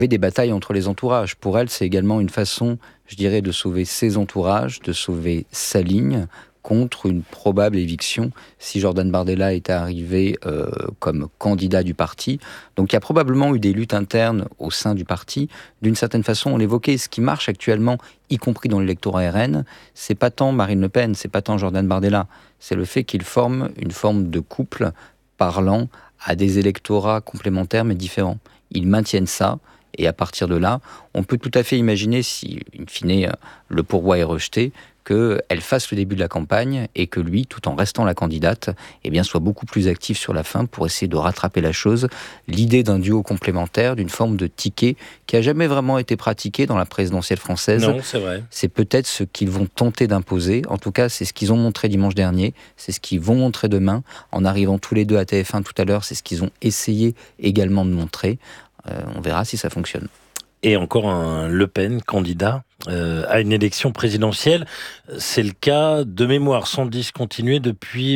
Des batailles entre les entourages. Pour elle, c'est également une façon, je dirais, de sauver ses entourages, de sauver sa ligne contre une probable éviction si Jordan Bardella était arrivé comme candidat du parti. Donc il y a probablement eu des luttes internes au sein du parti. D'une certaine façon, on l'évoquait, ce qui marche actuellement, y compris dans l'électorat RN, c'est pas tant Marine Le Pen, c'est pas tant Jordan Bardella, c'est le fait qu'ils forment une forme de couple parlant à des électorats complémentaires mais différents. Ils maintiennent ça. Et à partir de là, on peut tout à fait imaginer, si, in fine, le pourvoi est rejeté, qu'elle fasse le début de la campagne et que lui, tout en restant la candidate, soit beaucoup plus actif sur la fin pour essayer de rattraper la chose. L'idée d'un duo complémentaire, d'une forme de ticket qui n'a jamais vraiment été pratiquée dans la présidentielle française. Non, c'est vrai. C'est peut-être ce qu'ils vont tenter d'imposer. En tout cas, c'est ce qu'ils ont montré dimanche dernier. C'est ce qu'ils vont montrer demain. En arrivant tous les deux à TF1 tout à l'heure, c'est ce qu'ils ont essayé également de montrer. On verra si ça fonctionne. Et encore un Le Pen candidat à une élection présidentielle. C'est le cas de mémoire, sans discontinuer depuis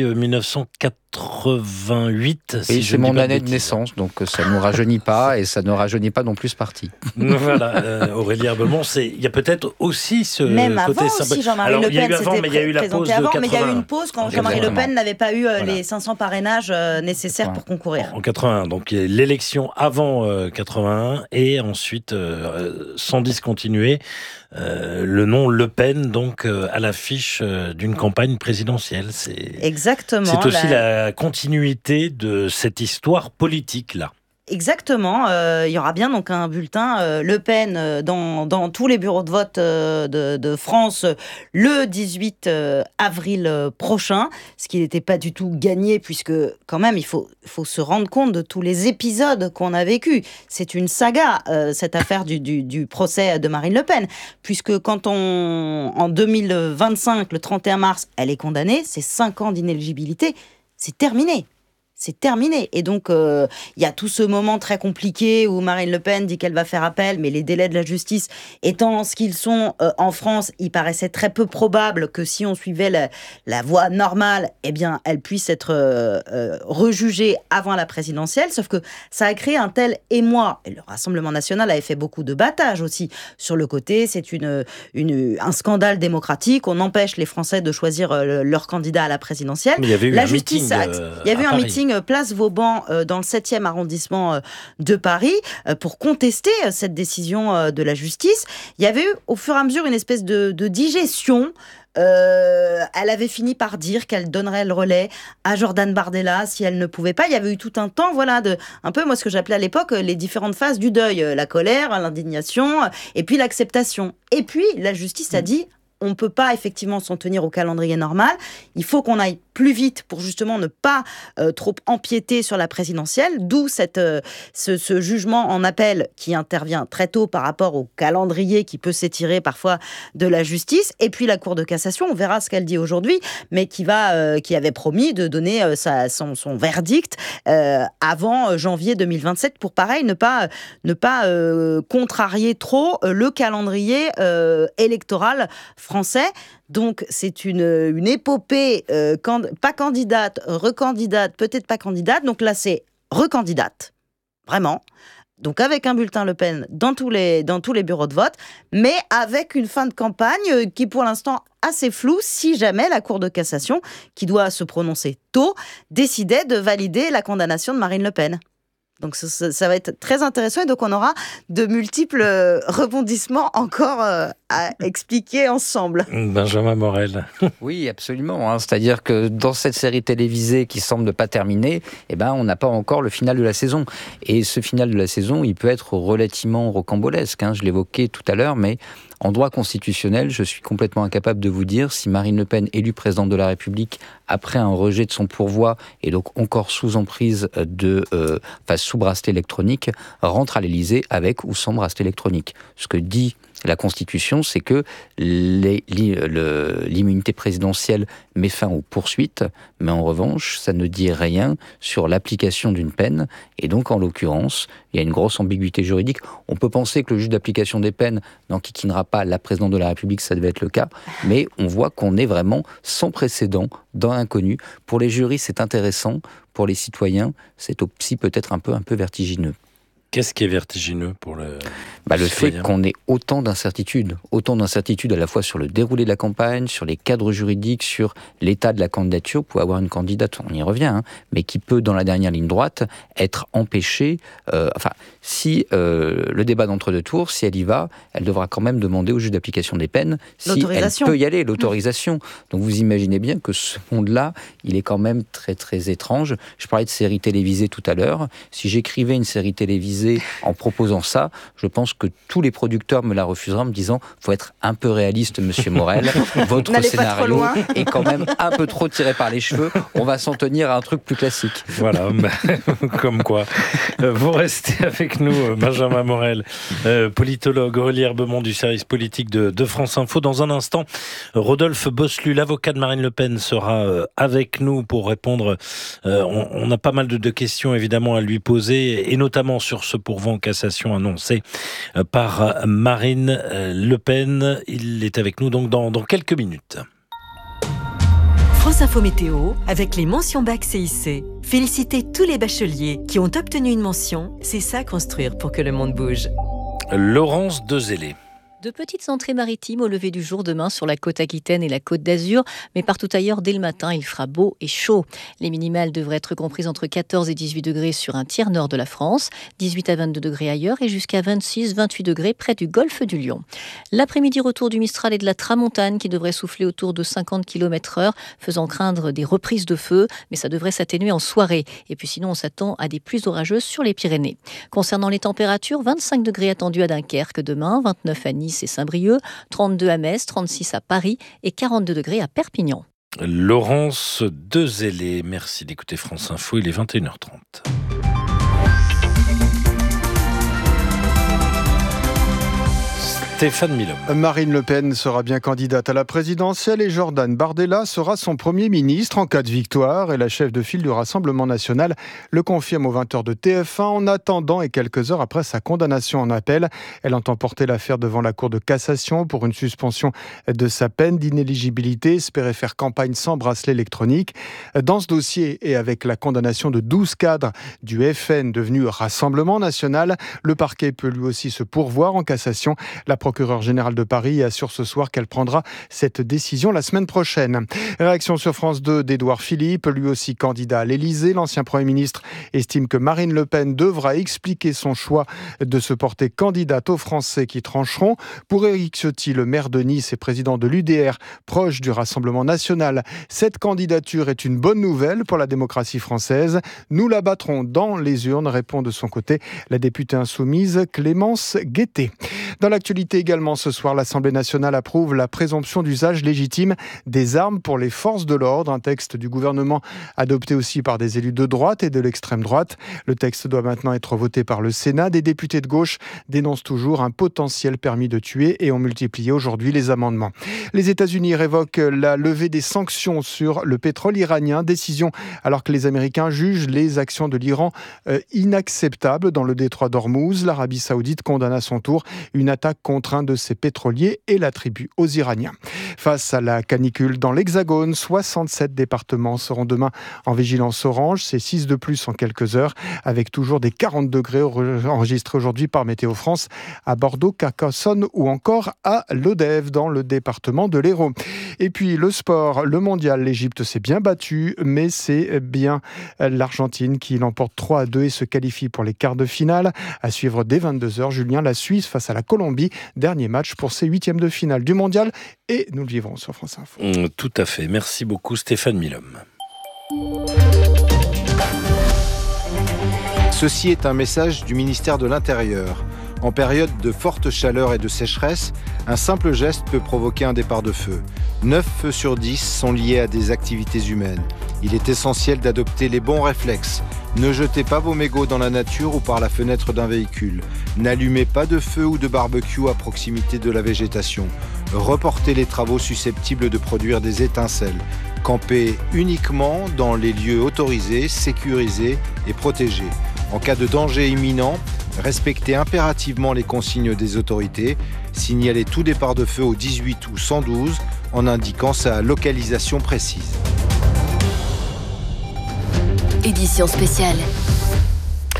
1988. Et c'est mon année de naissance, donc ça ne nous rajeunit pas et ça ne rajeunit pas non plus ce parti. Voilà, Aurélie Herbemont, il y a peut-être aussi ce même côté avant aussi, Jean-Marie Le Pen s'était présenté avant, mais il y a eu une pause quand Jean-Marie Le Pen n'avait pas eu les 500 parrainages nécessaires pour concourir. En 81, donc l'élection avant 81 et ensuite, sans discontinuer, le nom Le Pen, donc à l'affiche d'une campagne présidentielle. Exactement. C'est aussi la continuité de cette histoire politique-là. Exactement, il y aura bien donc un bulletin Le Pen dans tous les bureaux de vote de France le 18 avril prochain, ce qui n'était pas du tout gagné puisque quand même il faut se rendre compte de tous les épisodes qu'on a vécus. C'est une saga cette affaire du procès de Marine Le Pen, puisque quand en 2025, le 31 mars, elle est condamnée, c'est 5 ans d'inéligibilité, c'est terminé. C'est terminé. Et donc, il y a tout ce moment très compliqué où Marine Le Pen dit qu'elle va faire appel, mais les délais de la justice étant ce qu'ils sont en France, il paraissait très peu probable que si on suivait la voie normale, elle puisse être rejugée avant la présidentielle. Sauf que ça a créé un tel émoi. Et le Rassemblement national avait fait beaucoup de battage aussi sur le côté. C'est un scandale démocratique. On empêche les Français de choisir leur candidat à la présidentielle. Mais il y avait eu la un justice meeting. Il y avait eu un meeting place Vauban dans le 7e arrondissement de Paris pour contester cette décision de la justice. Il y avait eu au fur et à mesure une espèce de digestion. Elle avait fini par dire qu'elle donnerait le relais à Jordan Bardella si elle ne pouvait pas. Il y avait eu tout un temps, un peu moi ce que j'appelais à l'époque les différentes phases du deuil, la colère, l'indignation, et puis l'acceptation. Et puis la justice a dit on ne peut pas effectivement s'en tenir au calendrier normal. Il faut qu'on aille plus vite pour justement ne pas trop empiéter sur la présidentielle. D'où ce jugement en appel qui intervient très tôt par rapport au calendrier qui peut s'étirer parfois de la justice. Et puis la Cour de cassation, on verra ce qu'elle dit aujourd'hui, mais qui avait promis de donner son verdict avant janvier 2027 pour pareil ne pas contrarier trop le calendrier électoral français. Donc, c'est une épopée, pas candidate, recandidate, peut-être pas candidate. Donc là, c'est recandidate, vraiment. Donc, avec un bulletin Le Pen dans tous les bureaux de vote, mais avec une fin de campagne qui, pour l'instant, assez floue, si jamais la Cour de cassation, qui doit se prononcer tôt, décidait de valider la condamnation de Marine Le Pen. Donc ça va être très intéressant et donc on aura de multiples rebondissements encore à expliquer ensemble. Benjamin Morel. Oui, absolument. C'est-à-dire que dans cette série télévisée qui semble ne pas terminer, on n'a pas encore le final de la saison. Et ce final de la saison, il peut être relativement rocambolesque. Je l'évoquais tout à l'heure, mais en droit constitutionnel, je suis complètement incapable de vous dire si Marine Le Pen, élue présidente de la République, après un rejet de son pourvoi et donc encore sous emprise sous bracelet électronique, rentre à l'Élysée avec ou sans bracelet électronique. Ce que dit la Constitution, c'est que l'immunité présidentielle met fin aux poursuites, mais en revanche, ça ne dit rien sur l'application d'une peine. Et donc, en l'occurrence, il y a une grosse ambiguïté juridique. On peut penser que le juge d'application des peines n'enquiquinera pas la présidente de la République, ça devait être le cas, mais on voit qu'on est vraiment sans précédent dans l'inconnu. Pour les jurys, c'est intéressant. Pour les citoyens, c'est aussi peut-être un peu vertigineux. Qu'est-ce qui est vertigineux pour le le fait qu'on ait autant d'incertitudes à la fois sur le déroulé de la campagne, sur les cadres juridiques, sur l'état de la candidature. Vous pouvez avoir une candidate, on y revient, mais qui peut, dans la dernière ligne droite, être empêchée. Si le débat d'entre-deux tours, si elle y va, elle devra quand même demander au juge d'application des peines si elle peut y aller, l'autorisation. Donc vous imaginez bien que ce monde-là, il est quand même très très étrange. Je parlais de séries télévisées tout à l'heure. Si j'écrivais une série télévisée en proposant ça, je pense que tous les producteurs me la refuseraient en me disant « faut être un peu réaliste, monsieur Morel, votre scénario est quand même un peu trop tiré par les cheveux, on va s'en tenir à un truc plus classique. » Voilà, comme quoi. Vous restez avec nous, Benjamin Morel, politologue, Aurélie Herbemont du service politique de France Info. Dans un instant, Rodolphe Boslu, l'avocat de Marine Le Pen, sera avec nous pour répondre. On a pas mal de questions évidemment à lui poser, et notamment sur ce pourvoi en cassation annoncé par Marine Le Pen. Il est avec nous donc dans quelques minutes. France Info Météo avec les mentions bac CIC. Félicitez tous les bacheliers qui ont obtenu une mention. C'est ça construire pour que le monde bouge. Laurence Dezellé. De petites entrées maritimes au lever du jour demain sur la côte Aquitaine et la côte d'Azur, mais partout ailleurs, dès le matin, il fera beau et chaud. Les minimales devraient être comprises entre 14 et 18 degrés sur un tiers nord de la France, 18 à 22 degrés ailleurs et jusqu'à 26-28 degrés près du golfe du Lion. L'après-midi, retour du Mistral et de la Tramontane qui devrait souffler autour de 50 km/h, faisant craindre des reprises de feu, mais ça devrait s'atténuer en soirée. Et puis sinon, on s'attend à des pluies orageuses sur les Pyrénées. Concernant les températures, 25 degrés attendus à Dunkerque demain, 29 à Nice et Saint-Brieuc, 32 à Metz, 36 à Paris et 42 degrés à Perpignan. Laurence Dezellé, merci d'écouter France Info, il est 21h30. Stéphane Milhomme. Marine Le Pen sera bien candidate à la présidentielle et Jordan Bardella sera son Premier ministre en cas de victoire. Et la chef de file du Rassemblement national le confirme aux 20h de TF1 en attendant et quelques heures après sa condamnation en appel. Elle entend porter l'affaire devant la Cour de cassation pour une suspension de sa peine d'inéligibilité, espérer faire campagne sans bracelet électronique. Dans ce dossier et avec la condamnation de 12 cadres du FN devenu Rassemblement national, le parquet peut lui aussi se pourvoir en cassation. La procureure générale de Paris assure ce soir qu'elle prendra cette décision la semaine prochaine. Réaction sur France 2 d'Édouard Philippe, lui aussi candidat à l'Élysée. L'ancien Premier ministre estime que Marine Le Pen devra expliquer son choix de se porter candidate aux Français qui trancheront. Pour Éric Ciotti, le maire de Nice et président de l'UDR, proche du Rassemblement national, cette candidature est une bonne nouvelle pour la démocratie française. Nous la battrons dans les urnes, répond de son côté la députée insoumise Clémence Guettet. Dans l'actualité également ce soir, l'Assemblée nationale approuve la présomption d'usage légitime des armes pour les forces de l'ordre, un texte du gouvernement adopté aussi par des élus de droite et de l'extrême droite. Le texte doit maintenant être voté par le Sénat. Des députés de gauche dénoncent toujours un potentiel permis de tuer et ont multiplié aujourd'hui les amendements. Les États-Unis révoquent la levée des sanctions sur le pétrole iranien, décision alors que les Américains jugent les actions de l'Iran inacceptables dans le détroit d'Ormuz. L'Arabie saoudite condamne à son tour une attaque contre un de ses pétroliers et l'attribue aux Iraniens. Face à la canicule dans l'Hexagone, 67 départements seront demain en vigilance orange. C'est 6 de plus en quelques heures, avec toujours des 40 degrés enregistrés aujourd'hui par Météo France à Bordeaux, Carcassonne ou encore à Lodève dans le département de l'Hérault. Et puis le sport, le mondial, l'Égypte s'est bien battue, mais c'est bien l'Argentine qui l'emporte 3-2 et se qualifie pour les quarts de finale. À suivre dès 22h, Julien, la Suisse face à la Colombie. Dernier match pour ces huitièmes de finale du mondial et nous le vivrons sur France Info. Tout à fait. Merci beaucoup Stéphane Milhomme. Ceci est un message du ministère de l'Intérieur. En période de forte chaleur et de sécheresse, un simple geste peut provoquer un départ de feu. 9 feux sur 10 sont liés à des activités humaines. Il est essentiel d'adopter les bons réflexes. Ne jetez pas vos mégots dans la nature ou par la fenêtre d'un véhicule. N'allumez pas de feu ou de barbecue à proximité de la végétation. Reportez les travaux susceptibles de produire des étincelles. Campez uniquement dans les lieux autorisés, sécurisés et protégés. En cas de danger imminent, respectez impérativement les consignes des autorités. Signalez tout départ de feu au 18 ou 112 en indiquant sa localisation précise. Édition spéciale.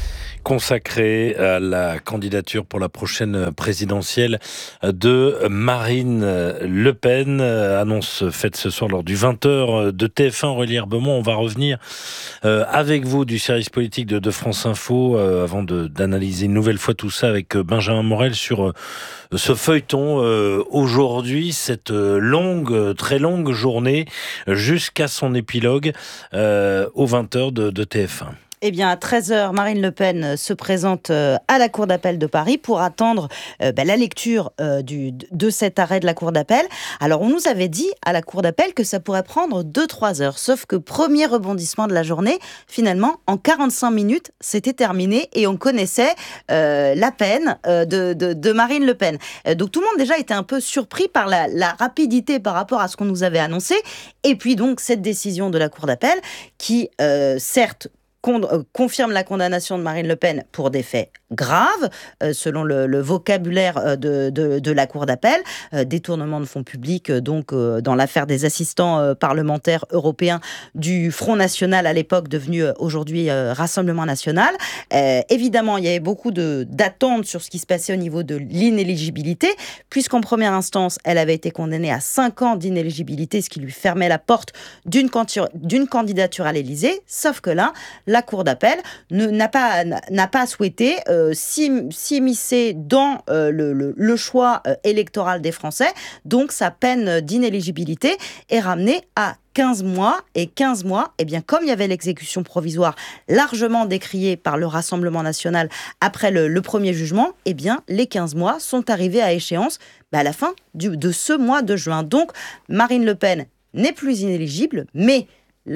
consacré à la candidature pour la prochaine présidentielle de Marine Le Pen. Annonce faite ce soir lors du 20h de TF1. Aurélie Herbemont, on va revenir avec vous du service politique de France Info avant d'analyser une nouvelle fois tout ça avec Benjamin Morel sur ce feuilleton aujourd'hui, cette très longue journée jusqu'à son épilogue aux 20h de TF1. Eh bien, à 13h, Marine Le Pen se présente à la Cour d'appel de Paris pour attendre la lecture de cet arrêt de la Cour d'appel. Alors, on nous avait dit à la Cour d'appel que ça pourrait prendre 2-3 heures. Sauf que premier rebondissement de la journée, finalement, en 45 minutes, c'était terminé et on connaissait la peine de Marine Le Pen. Donc, tout le monde déjà était un peu surpris par la rapidité par rapport à ce qu'on nous avait annoncé. Et puis, donc, cette décision de la Cour d'appel qui, certes, confirme la condamnation de Marine Le Pen pour des faits graves, selon le vocabulaire de la Cour d'appel, détournement de fonds publics, donc dans l'affaire des assistants parlementaires européens du Front National à l'époque, devenu aujourd'hui Rassemblement National. Évidemment, il y avait beaucoup d'attentes sur ce qui se passait au niveau de l'inéligibilité, puisqu'en première instance, elle avait été condamnée à 5 ans d'inéligibilité, ce qui lui fermait la porte d'une candidature à l'Élysée, sauf que là, la Cour d'appel n'a pas souhaité s'immiscer dans le choix électoral des Français. Donc, sa peine d'inéligibilité est ramenée à 15 mois. Et 15 mois, eh bien, comme il y avait l'exécution provisoire largement décriée par le Rassemblement national après le premier jugement, eh bien, les 15 mois sont arrivés à échéance à la fin de ce mois de juin. Donc, Marine Le Pen n'est plus inéligible, mais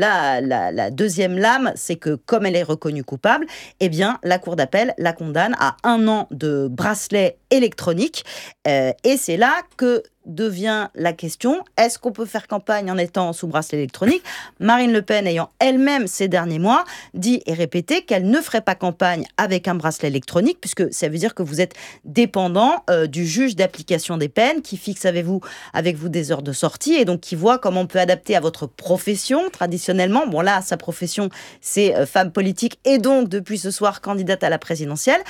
la deuxième lame, c'est que comme elle est reconnue coupable, eh bien, la Cour d'appel la condamne à 1 an de bracelet électronique. Et c'est là que devient la question, est-ce qu'on peut faire campagne en étant sous bracelet électronique ? Marine Le Pen ayant elle-même ces derniers mois dit et répété qu'elle ne ferait pas campagne avec un bracelet électronique, puisque ça veut dire que vous êtes dépendant du juge d'application des peines qui fixe avec vous des heures de sortie et donc qui voit comment on peut adapter à votre profession traditionnellement. Bon là, sa profession, c'est femme politique et donc depuis ce soir candidate à la présidentielle.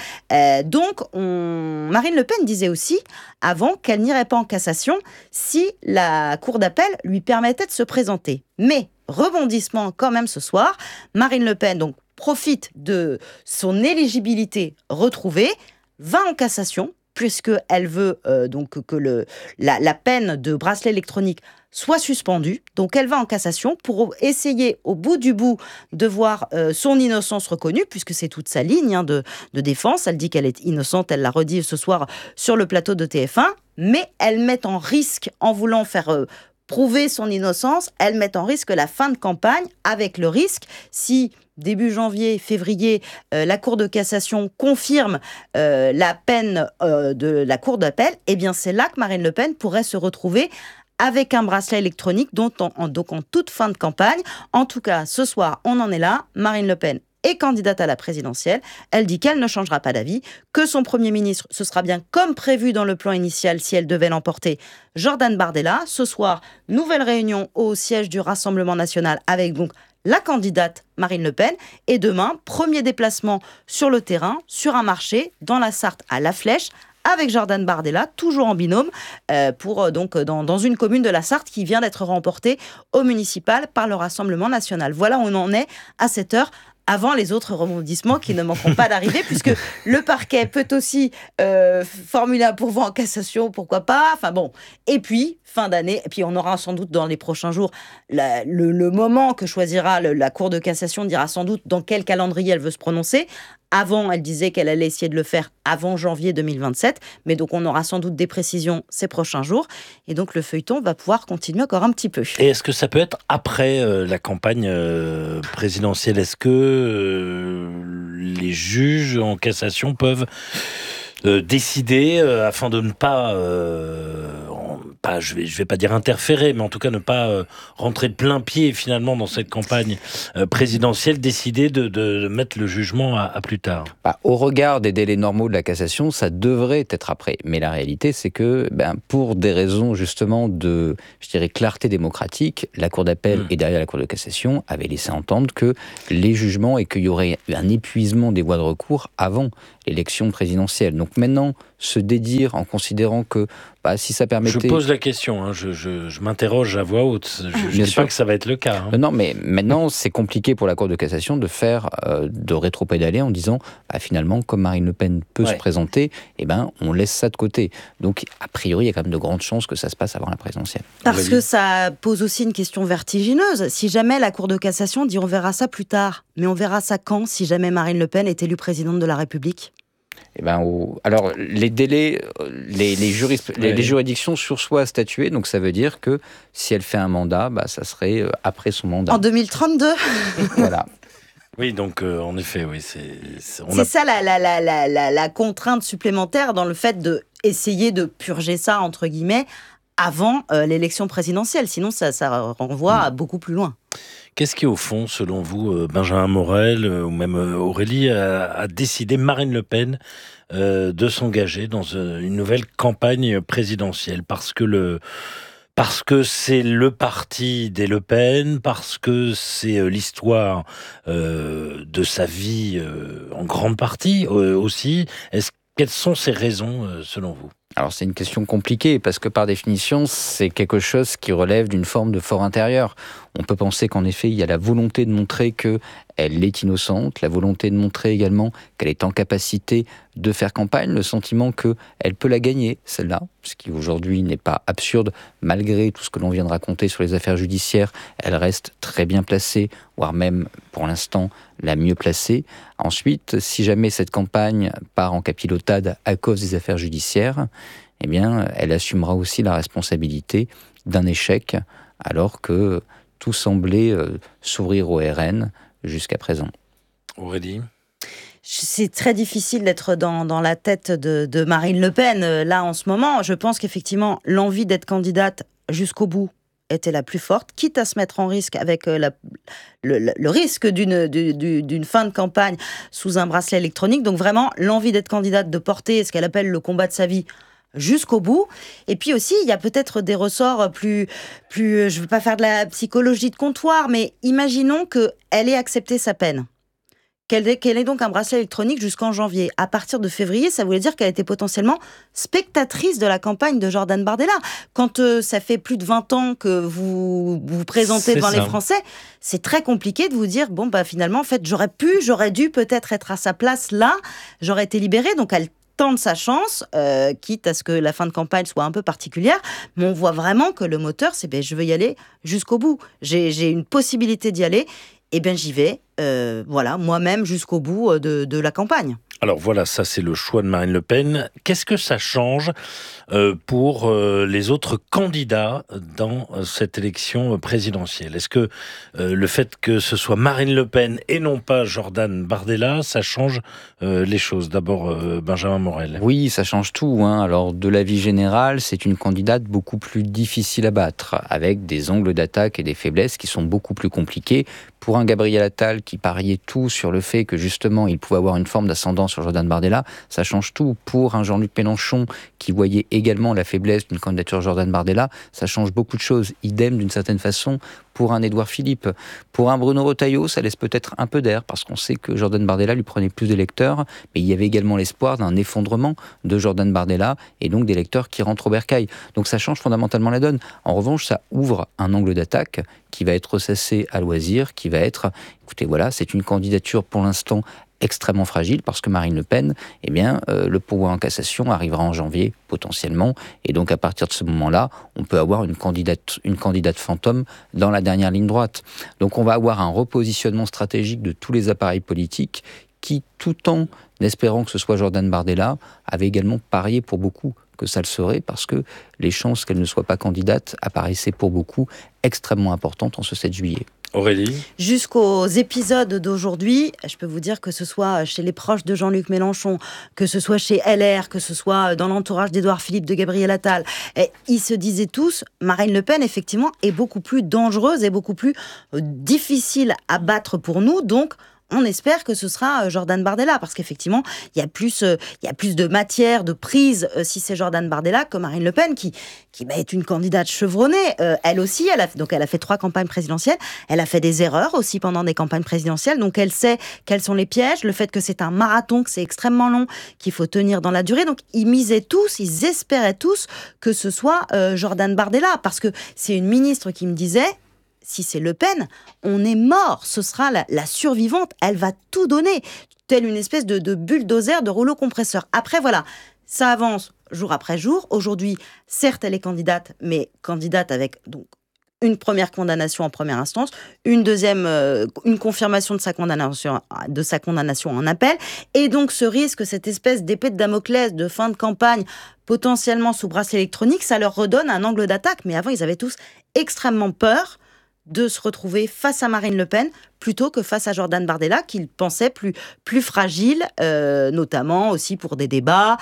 Marine Le Pen disait aussi avant qu'elle n'irait pas en cassation si la Cour d'appel lui permettait de se présenter. Mais, rebondissement quand même ce soir, Marine Le Pen donc profite de son éligibilité retrouvée, va en cassation, puisqu'elle veut que la peine de bracelet électronique soit suspendue. Donc elle va en cassation pour essayer au bout du bout de voir son innocence reconnue, puisque c'est toute sa ligne de défense. Elle dit qu'elle est innocente, elle l'a redit ce soir sur le plateau de TF1, mais elle met en risque, en voulant faire prouver son innocence, elle met en risque la fin de campagne, avec le risque, si début janvier, février, la Cour de cassation confirme la peine de la Cour d'appel, eh bien c'est là que Marine Le Pen pourrait se retrouver avec un bracelet électronique, donc en toute fin de campagne. En tout cas, ce soir, on en est là. Marine Le Pen est candidate à la présidentielle. Elle dit qu'elle ne changera pas d'avis, que son Premier ministre, ce sera bien comme prévu dans le plan initial si elle devait l'emporter, Jordan Bardella. Ce soir, nouvelle réunion au siège du Rassemblement national avec donc la candidate Marine Le Pen. Et demain, premier déplacement sur le terrain, sur un marché, dans la Sarthe à La Flèche, avec Jordan Bardella, toujours en binôme, dans une commune de la Sarthe qui vient d'être remportée au municipal par le Rassemblement national. Voilà où on en est à cette heure, avant les autres rebondissements qui ne manqueront pas d'arriver, puisque le parquet peut aussi formuler un pourvoi en cassation, pourquoi pas. Enfin bon. Et puis, fin d'année, et puis on aura sans doute dans les prochains jours le moment que choisira la Cour de cassation, dira sans doute dans quel calendrier elle veut se prononcer. Avant, elle disait qu'elle allait essayer de le faire avant janvier 2027, mais donc on aura sans doute des précisions ces prochains jours, et donc le feuilleton va pouvoir continuer encore un petit peu. Et est-ce que ça peut être après la campagne présidentielle ? Est-ce que les juges en cassation peuvent décider, afin de ne pas je vais pas dire interférer, mais en tout cas ne pas rentrer de plein pied finalement dans cette campagne présidentielle, décider de mettre le jugement à plus tard. Au regard des délais normaux de la cassation, ça devrait être après. Mais la réalité, c'est que pour des raisons justement de, je dirais, clarté démocratique, la Cour d'appel et derrière la Cour de cassation avaient laissé entendre que les jugements et qu'il y aurait un épuisement des voies de recours avant l'élection présidentielle. Donc maintenant, se dédire en considérant que si ça permettait... Je pose la question, je m'interroge à voix haute. Je ne dis pas que ça va être le cas. Non, mais maintenant, c'est compliqué pour la Cour de cassation de faire, de rétropédaler en disant, finalement, comme Marine Le Pen peut se présenter, on laisse ça de côté. Donc, a priori, il y a quand même de grandes chances que ça se passe avant la présidentielle. Parce que ça pose aussi une question vertigineuse. Si jamais la Cour de cassation dit on verra ça plus tard, mais on verra ça quand, si jamais Marine Le Pen est élue présidente de la République ? Alors, les délais, les juridictions sur soi à statuer, donc ça veut dire que si elle fait un mandat, ça serait après son mandat. En 2032 Voilà. Oui, donc en effet, oui, c'est ça la contrainte supplémentaire dans le fait d'essayer de purger ça, entre guillemets, avant l'élection présidentielle. Sinon, ça renvoie à beaucoup plus loin. Qu'est-ce qui, au fond, selon vous, Benjamin Morel ou même Aurélie, a décidé Marine Le Pen de s'engager dans une nouvelle campagne présidentielle ? Parce que c'est le parti des Le Pen, parce que c'est l'histoire de sa vie en grande partie aussi. Quelles sont ces raisons, selon vous ? Alors c'est une question compliquée parce que par définition c'est quelque chose qui relève d'une forme de fort intérieur. On peut penser qu'en effet il y a la volonté de montrer qu'elle est innocente, la volonté de montrer également qu'elle est en capacité de faire campagne, le sentiment qu'elle peut la gagner, celle-là, ce qui aujourd'hui n'est pas absurde, malgré tout ce que l'on vient de raconter sur les affaires judiciaires, elle reste très bien placée, voire même pour l'instant la mieux placée. Ensuite, si jamais cette campagne part en capilotade à cause des affaires judiciaires, elle assumera aussi la responsabilité d'un échec, alors que tout semblait s'ouvrir au RN jusqu'à présent. Aurélie ? C'est très difficile d'être dans la tête de Marine Le Pen, là, en ce moment. Je pense qu'effectivement, l'envie d'être candidate jusqu'au bout était la plus forte, quitte à se mettre en risque avec le risque d'une fin de campagne sous un bracelet électronique. Donc vraiment, l'envie d'être candidate, de porter ce qu'elle appelle le combat de sa vie jusqu'au bout. Et puis aussi, il y a peut-être des ressorts plus je ne veux pas faire de la psychologie de comptoir, mais imaginons qu'elle ait accepté sa peine. Qu'elle ait donc un bracelet électronique jusqu'en janvier. À partir de février, ça voulait dire qu'elle était potentiellement spectatrice de la campagne de Jordan Bardella. Quand ça fait plus de 20 ans que vous vous présentez devant les Français, c'est très compliqué de vous dire, finalement, en fait, j'aurais dû peut-être être à sa place là, j'aurais été libérée. Donc, elle tente sa chance, quitte à ce que la fin de campagne soit un peu particulière, mais on voit vraiment que le moteur, c'est je veux y aller jusqu'au bout. J'ai une possibilité d'y aller, j'y vais, moi-même jusqu'au bout de la campagne. Alors voilà, ça c'est le choix de Marine Le Pen. Qu'est-ce que ça change pour les autres candidats dans cette élection présidentielle ? Est-ce que le fait que ce soit Marine Le Pen et non pas Jordan Bardella, ça change les choses ? D'abord, Benjamin Morel. Oui, ça change tout. Alors, de l'avis général, c'est une candidate beaucoup plus difficile à battre, avec des angles d'attaque et des faiblesses qui sont beaucoup plus compliqués. Pour un Gabriel Attal qui pariait tout sur le fait que justement il pouvait avoir une forme d'ascendant sur Jordan Bardella, ça change tout. Pour un Jean-Luc Mélenchon qui voyait également la faiblesse d'une candidature Jordan Bardella, ça change beaucoup de choses. Idem d'une certaine façon pour un Édouard Philippe. Pour un Bruno Retailleau, ça laisse peut-être un peu d'air parce qu'on sait que Jordan Bardella lui prenait plus d'électeurs, mais il y avait également l'espoir d'un effondrement de Jordan Bardella et donc d'électeurs qui rentrent au bercail. Donc ça change fondamentalement la donne. En revanche, ça ouvre un angle d'attaque qui va être ressassé à loisir, qui va être, écoutez, voilà, c'est une candidature pour l'instant extrêmement fragile parce que Marine Le Pen, le pourvoi en cassation arrivera en janvier potentiellement, et donc à partir de ce moment-là, on peut avoir une candidate fantôme dans la dernière ligne droite. Donc on va avoir un repositionnement stratégique de tous les appareils politiques qui, tout en espérant que ce soit Jordan Bardella, avait également parié pour beaucoup que ça le serait, parce que les chances qu'elle ne soit pas candidate apparaissaient pour beaucoup extrêmement importantes en ce 7 juillet. Aurélie ? Jusqu'aux épisodes d'aujourd'hui, je peux vous dire que ce soit chez les proches de Jean-Luc Mélenchon, que ce soit chez LR, que ce soit dans l'entourage d'Édouard Philippe, de Gabriel Attal, ils se disaient tous, Marine Le Pen, effectivement, est beaucoup plus dangereuse et beaucoup plus difficile à battre pour nous, donc on espère que ce sera Jordan Bardella, parce qu'effectivement, il y a plus de matière, de prise, si c'est Jordan Bardella, que Marine Le Pen, qui est une candidate chevronnée. Elle aussi, elle a fait 3 campagnes présidentielles. Elle a fait des erreurs aussi pendant des campagnes présidentielles. Donc, elle sait quels sont les pièges, le fait que c'est un marathon, que c'est extrêmement long, qu'il faut tenir dans la durée. Donc, ils espéraient tous que ce soit Jordan Bardella, parce que c'est une ministre qui me disait, si c'est Le Pen, on est mort. Ce sera la survivante. Elle va tout donner. Telle une espèce de bulldozer, de rouleau compresseur. Après, voilà, ça avance jour après jour. Aujourd'hui, certes, elle est candidate, mais candidate avec donc une première condamnation en première instance, une deuxième, une confirmation de sa condamnation en appel. Et donc, ce risque, cette espèce d'épée de Damoclès de fin de campagne, potentiellement sous bracelet électronique, ça leur redonne un angle d'attaque. Mais avant, ils avaient tous extrêmement peur de se retrouver face à Marine Le Pen plutôt que face à Jordan Bardella, qu'ils pensaient plus fragile, notamment aussi pour des débats,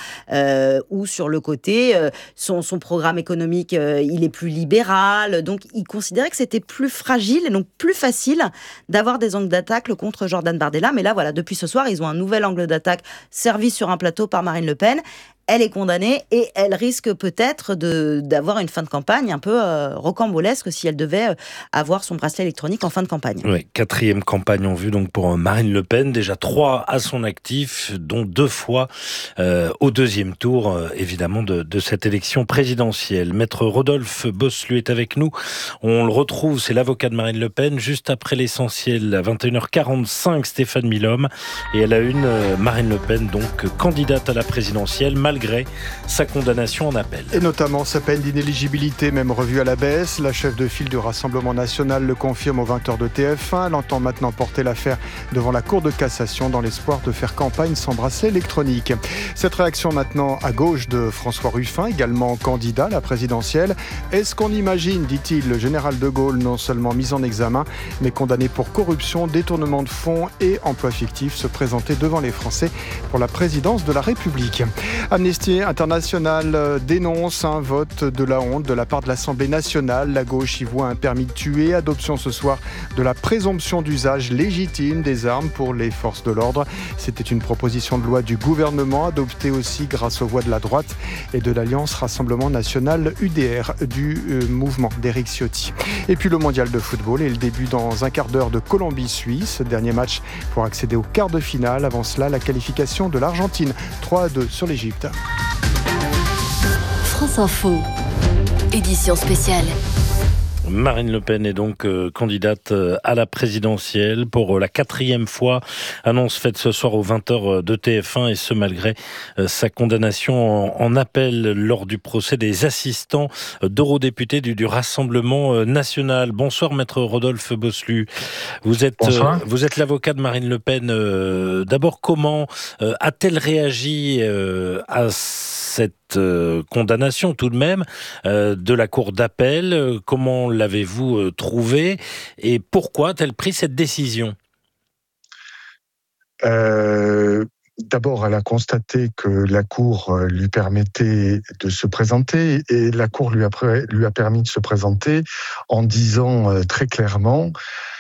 ou sur le côté, son programme économique, il est plus libéral, donc ils considéraient que c'était plus fragile et donc plus facile d'avoir des angles d'attaque contre Jordan Bardella. Mais là, voilà, depuis ce soir, ils ont un nouvel angle d'attaque servi sur un plateau par Marine Le Pen. Elle est condamnée et elle risque peut-être d'avoir une fin de campagne un peu rocambolesque si elle devait avoir son bracelet électronique en fin de campagne. Oui, 4e campagne en vue donc pour Marine Le Pen, déjà 3 à son actif, dont 2 fois au 2e tour, évidemment, de cette élection présidentielle. Maître Rodolphe Bosselut est avec nous. On le retrouve, c'est l'avocat de Marine Le Pen, juste après l'essentiel, à 21h45, Stéphane Milhomme. Et elle a Marine Le Pen, donc candidate à la présidentielle, malgré sa condamnation en appel. Et notamment sa peine d'inéligibilité, même revue à la baisse. La chef de file du Rassemblement national le confirme aux 20h de TF1. Elle entend maintenant porter l'affaire devant la Cour de cassation dans l'espoir de faire campagne sans bracelet électronique. Cette réaction maintenant à gauche de François Ruffin, également candidat à la présidentielle. Est-ce qu'on imagine, dit-il, le général de Gaulle non seulement mis en examen, mais condamné pour corruption, détournement de fonds et emploi fictif, se présenter devant les Français pour la présidence de la République. Amnesty International dénonce un vote de la honte de la part de l'Assemblée nationale. La gauche y voit un permis de tuer. Adoption ce soir de la présomption d'usage légitime des armes pour les forces de l'ordre. C'était une proposition de loi du gouvernement, adoptée aussi grâce aux voix de la droite et de l'Alliance Rassemblement National UDR du mouvement d'Éric Ciotti. Et puis le mondial de football et le début dans un quart d'heure de Colombie-Suisse. Dernier match pour accéder au quart de finale. Avant cela, la qualification de l'Argentine. 3-2 sur l'Égypte. France Info, édition spéciale. Marine Le Pen est donc candidate à la présidentielle pour la 4e fois. Annonce faite ce soir aux 20h de TF1 et ce malgré sa condamnation en appel lors du procès des assistants d'eurodéputés du Rassemblement national. Bonsoir Maître Rodolphe Bosselut. Vous êtes l'avocat de Marine Le Pen. D'abord, comment a-t-elle réagi à cette condamnation tout de même de la Cour d'appel? Comment l'avez-vous trouvée et pourquoi a-t-elle pris cette décision? D'abord, elle a constaté que la Cour lui permettait de se présenter et la Cour lui a permis de se présenter en disant très clairement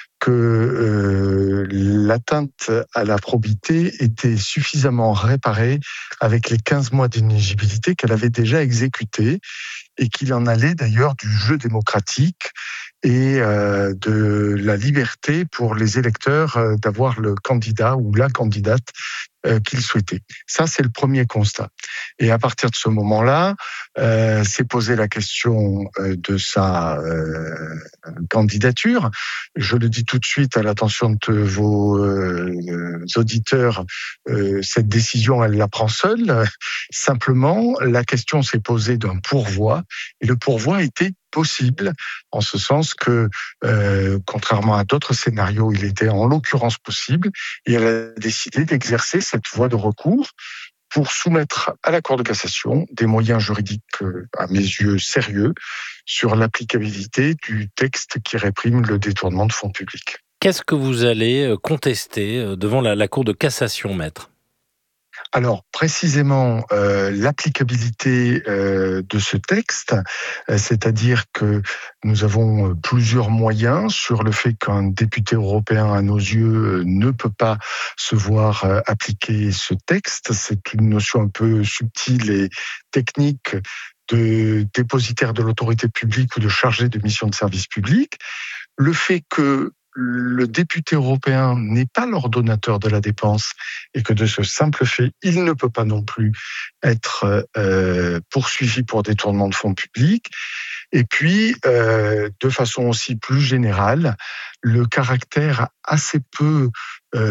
que l'atteinte à la probité était suffisamment réparée avec les 15 mois d'inéligibilité qu'elle avait déjà exécutés et qu'il en allait d'ailleurs du jeu démocratique et de la liberté pour les électeurs d'avoir le candidat ou la candidate qu'ils souhaitaient. Ça, c'est le premier constat. Et à partir de ce moment-là, s'est posée la question de sa candidature. Je le dis tout de suite à l'attention de vos auditeurs, cette décision, elle la prend seule. Simplement, la question s'est posée d'un pourvoi, et le pourvoi était possible, en ce sens que, contrairement à d'autres scénarios, il était en l'occurrence possible, et elle a décidé d'exercer cette voie de recours pour soumettre à la Cour de cassation des moyens juridiques, à mes yeux, sérieux sur l'applicabilité du texte qui réprime le détournement de fonds publics. Qu'est-ce que vous allez contester devant la Cour de cassation, maître ? Alors, précisément, l'applicabilité de ce texte, c'est-à-dire que nous avons plusieurs moyens sur le fait qu'un député européen, à nos yeux, ne peut pas se voir appliquer ce texte. C'est une notion un peu subtile et technique de dépositaire de l'autorité publique ou de chargé de mission de service public. Le fait que le député européen n'est pas l'ordonnateur de la dépense et que de ce simple fait, il ne peut pas non plus être poursuivi pour détournement de fonds publics. Et puis, de façon aussi plus générale, le caractère assez peu